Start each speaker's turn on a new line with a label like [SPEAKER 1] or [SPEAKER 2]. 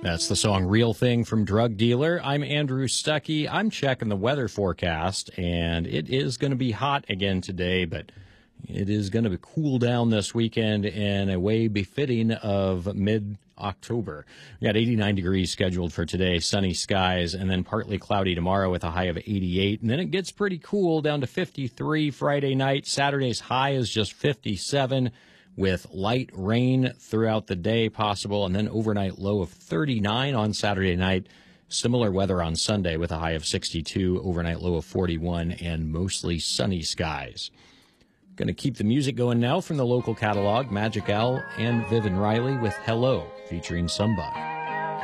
[SPEAKER 1] That's the song Real Thing from Drug Dealer. I'm Andrew Stuckey. I'm checking the weather forecast, and it is going to be hot again today, but it is going to cool down this weekend in a way befitting of mid-October. We got 89 degrees scheduled for today, sunny skies, and then partly cloudy tomorrow with a high of 88. And then it gets pretty cool down to 53 Friday night. Saturday's high is just 57. With light rain throughout the day possible, and then overnight low of 39 on Saturday night. Similar weather on Sunday with a high of 62, overnight low of 41, and mostly sunny skies. Going to keep the music going now from the local catalog, Magic Al and Vivian Riley with Hello, featuring Somebody.